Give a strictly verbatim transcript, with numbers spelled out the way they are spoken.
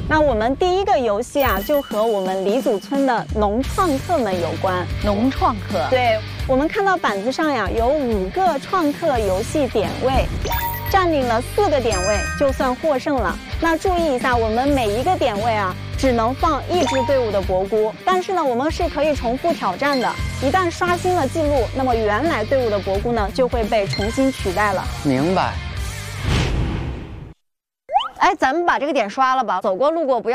那我们第一个游戏啊，就和我们黎祖村的农创客们有关。 农创客， 对，我们看到板子上呀，有五个创客游戏点位，占领了四个点位就算获胜了。那注意一下，我们每一个点位啊，只能放一支队伍的蘑菇，但是呢，我们是可以重复挑战的。一旦刷新了记录，那么原来队伍的蘑菇呢，就会被重新取代了。 明白。 哎，咱们把这个点刷了吧，走过路过不要。